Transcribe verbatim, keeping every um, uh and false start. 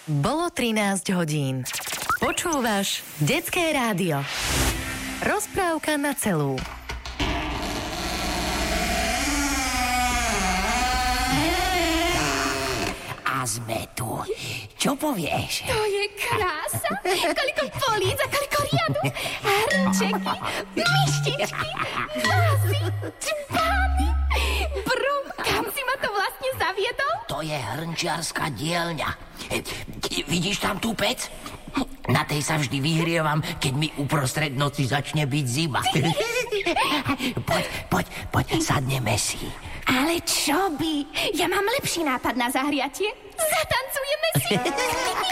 Bolo trinásť hodín. Počúvaš Detské rádio. Rozprávka na celú. A sme tu. Čo povieš? To je krása. Koľko políc a koľko riadu. Hrnčeky, myštičky, vázy, čbány. Brum, kam si ma to vlastne zaviedol? To je hrnčiarska dielňa. E, vidíš tam tú pec? Na tej sa vždy vyhrievam, keď mi uprostred noci začne byť zima. Poď, poď, poď, sadneme si. Ale čo by? Ja mám lepší nápad na zahriatie. Zatancujeme si.